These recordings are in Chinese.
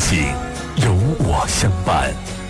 景，有我相伴。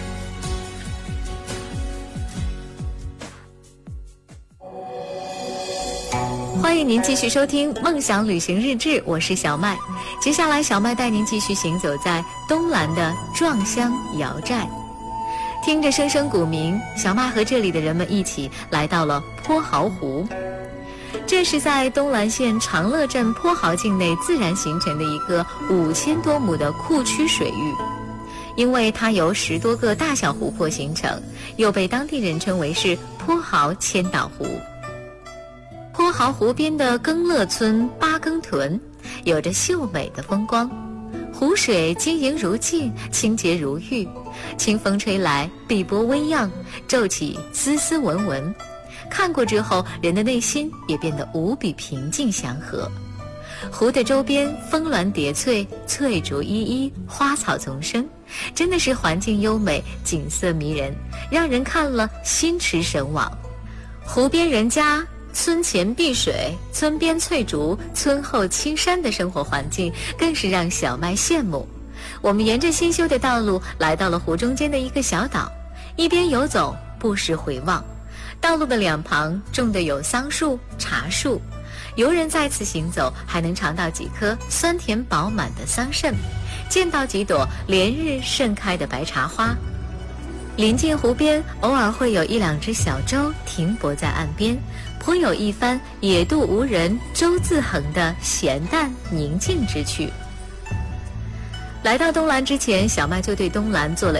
欢迎您继续收听《梦想旅行日志》，我是小麦。接下来，小麦带您继续行走在东兰的壮乡瑶寨。听着声声古鸣，小麦和这里的人们一起来到了坡豪湖。这是在东兰县长乐镇坡豪境内自然形成的一个5000多亩的库区水域。因为它由10多个大小湖泊形成，又被当地人称为是坡豪千岛湖。坡豪湖边的更乐村八更屯有着秀美的风光，湖水晶莹如镜，清洁如玉，清风吹来，碧波微漾，骤起丝丝纹纹，看过之后，人的内心也变得无比平静祥和。湖的周边峰峦叠翠，翠竹依依，花草丛生，真的是环境优美，景色迷人，让人看了心驰神往。湖边人家，村前碧水，村边翠竹，村后青山的生活环境更是让小麦羡慕。我们沿着新修的道路来到了湖中间的一个小岛，一边游走，不时回望。道路的两旁种的有桑树、茶树，游人在此行走，还能尝到几颗酸甜饱满的桑葚，见到几朵连日盛开的白茶花。临近湖边，偶尔会有1、2只小舟停泊在岸边，颇有一番野渡无人，舟自横的闲淡宁静之趣。来到东兰之前，小麦就对东兰做了